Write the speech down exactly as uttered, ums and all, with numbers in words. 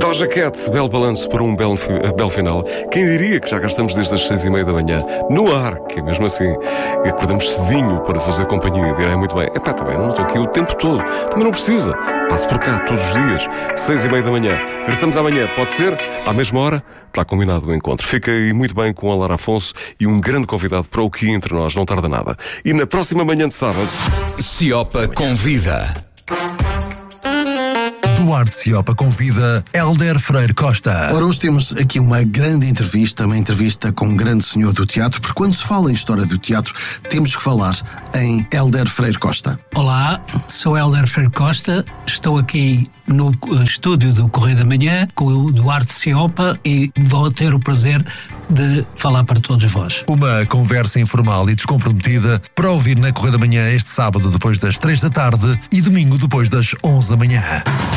Doja Cat, belo balanço para um belo, belo final. Quem diria que já cá estamos desde as seis e meia da manhã, no ar, que é mesmo assim, e acordamos cedinho para fazer companhia. Direi muito bem, epá, também não estou aqui o tempo todo, também não precisa. Passo por cá todos os dias, seis e meia da manhã. Regressamos amanhã, pode ser? À mesma hora? Está combinado o encontro. Fiquei muito bem com a Lara Afonso e um grande convidado para o que entre nós, não tarda nada. E na próxima manhã de sábado... Ciopa convida. Duarte Ciopa convida Hélder Freire Costa. Ora, hoje temos aqui uma grande entrevista, uma entrevista com um grande senhor do teatro, porque quando se fala em história do teatro, temos que falar em Hélder Freire Costa. Olá, sou Hélder Freire Costa, estou aqui no estúdio do Correio da Manhã com o Duarte Ciopa e vou ter o prazer de falar para todos vós. Uma conversa informal e descomprometida para ouvir na Correio da Manhã este sábado depois das três da tarde e domingo depois das onze da manhã.